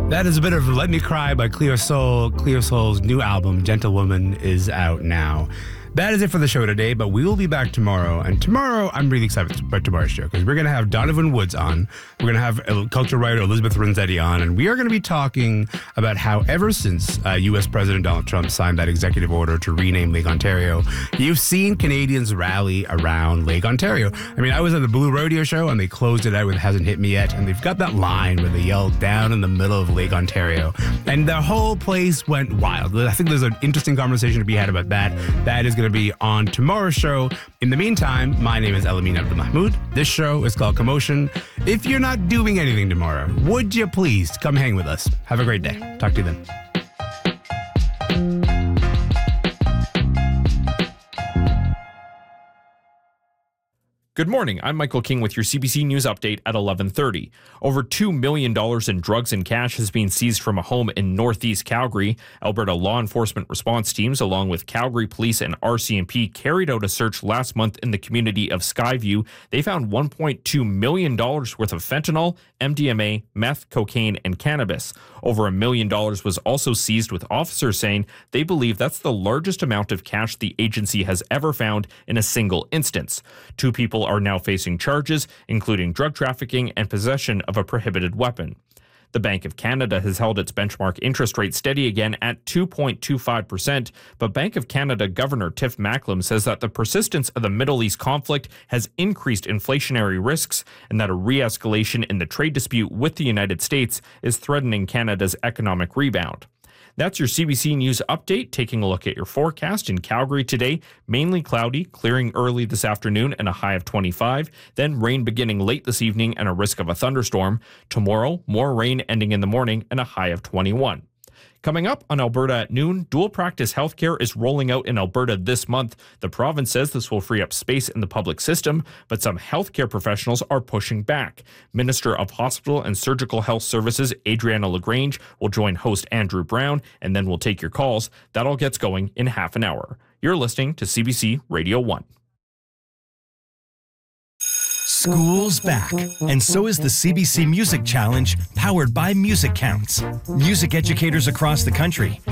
That is a bit of Let Me Cry by Clear Soul. Clear Soul's new album, Gentlewoman, is out now. That is it for the show today, but we will be back tomorrow. And tomorrow, I'm really excited about tomorrow's show because we're going to have Donovan Woods on. We're going to have culture writer Elizabeth Renzetti on. And we are going to be talking about how ever since U.S. President Donald Trump signed that executive order to rename Lake Ontario, you've seen Canadians rally around Lake Ontario. I mean, I was at the Blue Rodeo show and they closed it out with Hasn't Hit Me Yet. And they've got that line where they yell down in the middle of Lake Ontario. And the whole place went wild. I think there's an interesting conversation to be had about that. That is going to be on tomorrow's show. In the meantime, my name is Elamin Abdelmahmoud. This show is called Commotion. If you're not doing anything tomorrow, would you please come hang with us? Have a great day. Talk to you then. Good morning, I'm Michael King with your CBC News Update at 11:30. Over $2 million in drugs and cash has been seized from a home in northeast Calgary. Alberta law enforcement response teams, along with Calgary Police and RCMP, carried out a search last month in the community of Skyview. They found $1.2 million worth of fentanyl, MDMA, meth, cocaine, and cannabis. Over $1 million was also seized, with officers saying they believe that's the largest amount of cash the agency has ever found in a single instance. 2 people are now facing charges, including drug trafficking and possession of a prohibited weapon. The Bank of Canada has held its benchmark interest rate steady again at 2.25%, but Bank of Canada Governor Tiff Macklem says that the persistence of the Middle East conflict has increased inflationary risks and that a re-escalation in the trade dispute with the United States is threatening Canada's economic rebound. That's your CBC News Update. Taking a look at your forecast in Calgary today, mainly cloudy, clearing early this afternoon and a high of 25. Then rain beginning late this evening and a risk of a thunderstorm. Tomorrow, more rain ending in the morning and a high of 21. Coming up on Alberta at noon, dual practice healthcare is rolling out in Alberta this month. The province says this will free up space in the public system, but some healthcare professionals are pushing back. Minister of Hospital and Surgical Health Services Adriana LaGrange will join host Andrew Brown, and then we'll take your calls. That all gets going in half an hour. You're listening to CBC Radio 1. School's back, and so is the CBC Music Challenge, powered by Music Counts. Music educators across the country